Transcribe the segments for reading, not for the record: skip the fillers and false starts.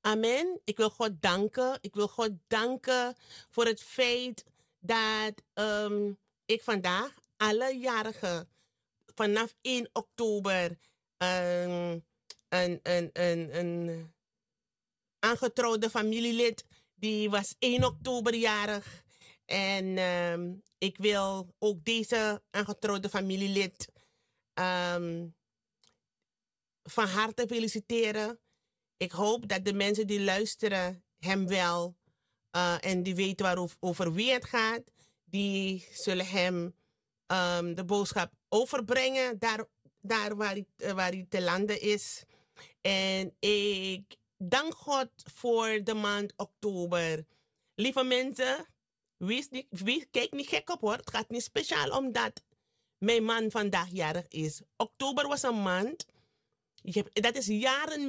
Amen. Ik wil God danken. Ik wil God danken voor het feit dat ik vandaag alle jarigen vanaf 1 oktober um, een aangetrouwde familielid, die was 1 oktober jarig. En ik wil ook deze aangetrouwde familielid van harte feliciteren. Ik hoop dat de mensen die luisteren hem wel en die weten over wie het gaat, die zullen hem de boodschap overbrengen daar waar hij te landen is. En ik dank God voor de maand oktober. Lieve mensen, kijk niet gek op hoor. Het gaat niet speciaal omdat mijn man vandaag jarig is. Oktober was een maand. Dat is jaren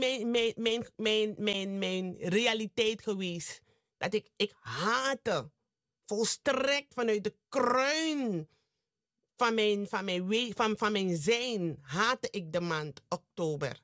mijn realiteit geweest. Dat ik haatte. Volstrekt vanuit de kruin van mijn zijn haatte ik de maand oktober.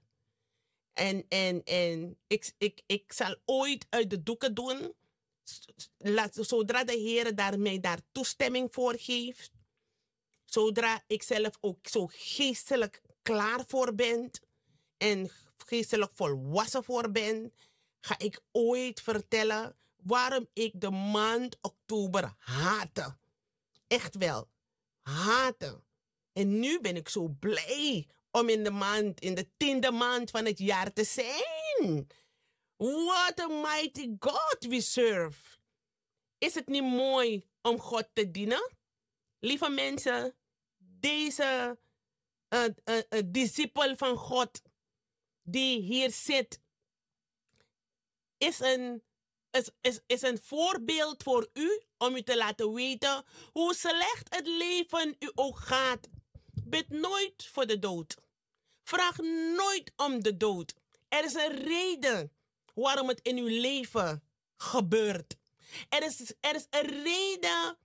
En ik zal ooit uit de doeken doen. Zodra de Heer daar toestemming voor geeft. Zodra ik zelf ook zo geestelijk klaar voor ben. En geestelijk volwassen voor ben. Ga ik ooit vertellen waarom ik de maand oktober haatte. Echt wel. Haatte. En nu ben ik zo blij om in de 10e maand van het jaar te zijn. What a mighty God we serve. Is het niet mooi om God te dienen? Lieve mensen, deze discipel van God die hier zit, is een voorbeeld voor u om u te laten weten hoe slecht het leven u ook gaat. Bid nooit voor de dood. Vraag nooit om de dood. Er is een reden waarom het in uw leven gebeurt. Er is een reden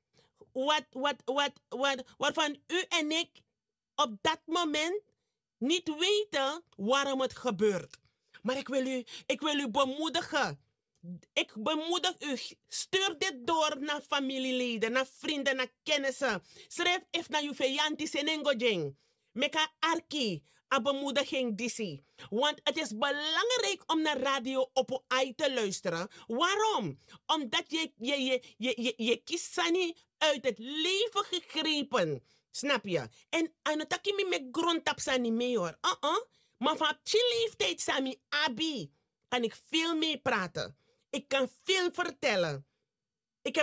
waarvan u en ik op dat moment niet weten waarom het gebeurt. Maar ik wil u bemoedigen. Ik bemoedig u. Stuur dit door naar familieleden, naar vrienden, naar kennissen. Schrijf even naar uw vijand senengojeng. Meka arki, a bemoediging disi. Want het is belangrijk om naar Radio Oppo Ai te luisteren. Waarom? Omdat je kiest Sani uit het leven gegrepen. Snap je? En anotaki mi me grondtap Sani mee hoor. Maar van die leeftijd Sami Abi kan ik veel mee praten. Ik kan veel vertellen. Ik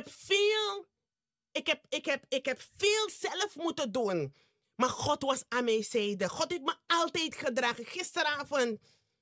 heb veel zelf moeten doen. Maar God was aan mijn zijde. God heeft me altijd gedragen. Gisteravond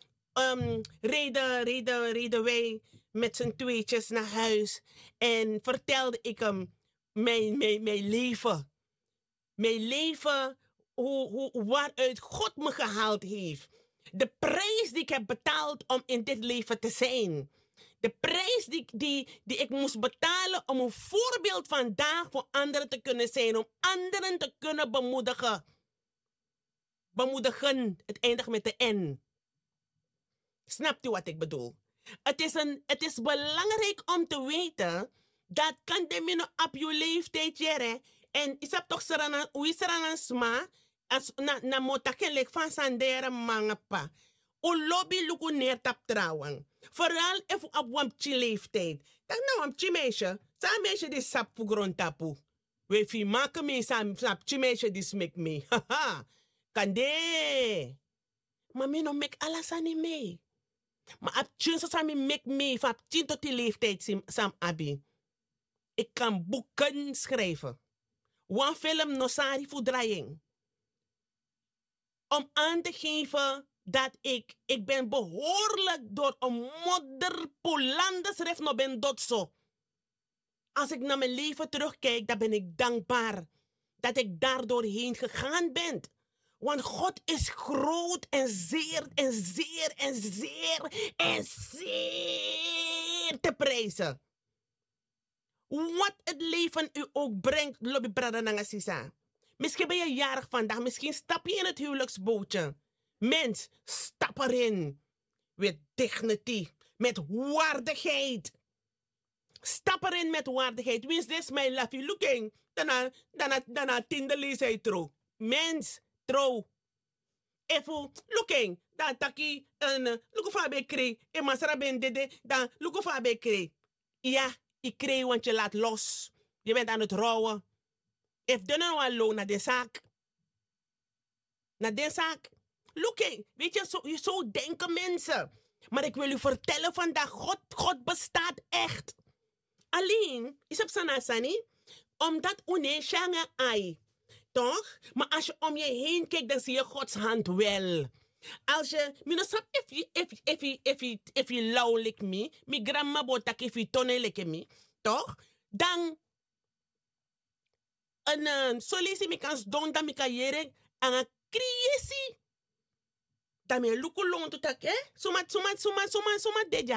reden wij met z'n tweetjes naar huis. En vertelde ik hem mijn leven. Mijn leven, waaruit God me gehaald heeft. De prijs die ik heb betaald om in dit leven te zijn. De prijs die ik moest betalen om een voorbeeld vandaag voor anderen te kunnen zijn. Om anderen te kunnen bemoedigen. Bemoedigen, het eindigt met de N. Snapt u wat ik bedoel? Het is belangrijk om te weten dat kan de mino op je leeftijd jere. En is dat toch serana sma as na motaken lek van sandere mangapa. O lobby luku neer tap trouwen. Vooral even op wampje leeftijd. Dat nou wampje meisje. Sa meisje die sap voor grond tapu. We fi maken me sap meisje die smek me. Haha. Kande. Maar me no mek alasani mee. Maar op tjunsa sami mek me van 10 tot die leeftijd sam abi. Ik kan boeken schrijven. One film nosari voor draaiing. Om aan te geven dat ik ben behoorlijk door een modderpolandes ref no ben dotso. Als ik naar mijn leven terugkijk, dan ben ik dankbaar dat ik daar doorheen gegaan ben. Want God is groot en zeer en zeer en zeer en zeer te prijzen. Wat het leven u ook brengt, lobby brada nangasisa. Misschien ben je jarig vandaag, misschien stap je in het huwelijksbootje. Mens, stap erin. With dignity. met waardigheid. Stap erin met waardigheid. Wie is this my love you looking? Daarna tindeli zei trouw. Mens, trouw. Efu looking. Dan taki luku fa be kre. E masara ben dede. Dan luku fa be kre. Ja, ik kre want je laat los. Je bent aan het rouwen. If de nou al naar de zaak. Naar de zaak. Looking. Weet je, zo denken mensen. Maar ik wil u vertellen vandaag, God bestaat echt. Alleen, is op Sanasani, omdat une shanga ai. Toch? Maar als je om je heen kijkt, dan zie je Gods hand wel. Als je, minusap, if you low like me, mi grandma botak if you tone like me, toch? Dan, een solisi mi kans don dan mi kan jere, aan een kriesi. Dan me lukulong to tak, suma deja.